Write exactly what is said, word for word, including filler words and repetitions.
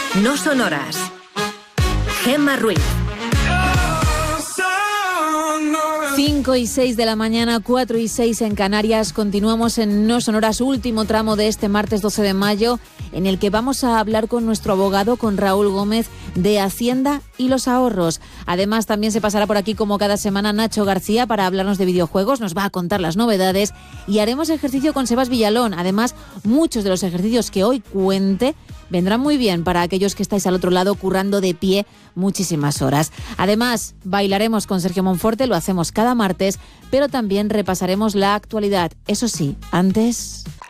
No son horas. Gemma Ruiz. cinco y seis de la mañana, cuatro y seis en Canarias. Continuamos en No Son Horas, último tramo de este martes doce de mayo, en el que vamos a hablar con nuestro abogado, con Raúl Gómez, de Hacienda y los ahorros. Además, también se pasará por aquí, como cada semana, Nacho García para hablarnos de videojuegos, nos va a contar las novedades y haremos ejercicio con Sebas Villalón. Además, muchos de los ejercicios que hoy cuente vendrán muy bien para aquellos que estáis al otro lado currando de pie muchísimas horas. Además, bailaremos con Sergio Monforte, lo hacemos cada martes, pero también repasaremos la actualidad. Eso sí, antes...